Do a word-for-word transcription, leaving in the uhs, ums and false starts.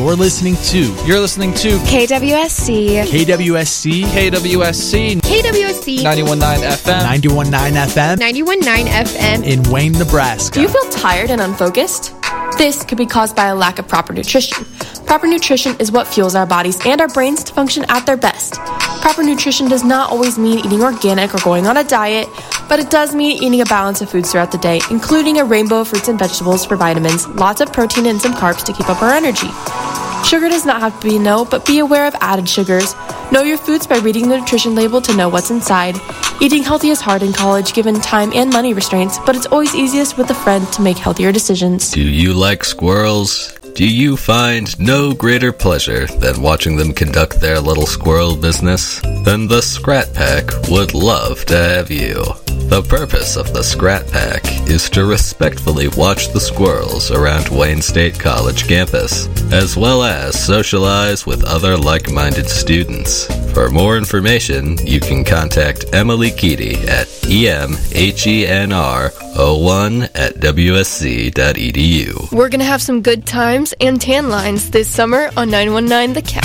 You're listening to You're listening to K W S C. K W S C K W S C K W S C. ninety-one point nine F M. ninety-one point nine F M ninety-one point nine F M. in Wayne, Nebraska. Do you feel tired and unfocused? This could be caused by a lack of proper nutrition. Proper nutrition is what fuels our bodies and our brains to function at their best. Proper nutrition does not always mean eating organic or going on a diet, but it does mean eating a balance of foods throughout the day, including a rainbow of fruits and vegetables for vitamins, lots of protein, and some carbs to keep up our energy. Sugar does not have to be a no, but be aware of added sugars. Know your foods by reading the nutrition label to know what's inside. Eating healthy is hard in college given time and money restraints, but it's always easiest with a friend to make healthier decisions. Do you like squirrels? Do you find no greater pleasure than watching them conduct their little squirrel business? Then the Scrat Pack would love to have you. The purpose of the Scrat Pack is to respectfully watch the squirrels around Wayne State College campus, as well as socialize with other like-minded students. For more information, you can contact Emily Keaty at E M H E N R oh one at W S C dot E D U. We're going to have some good times and tan lines this summer on nine one nine The Cat.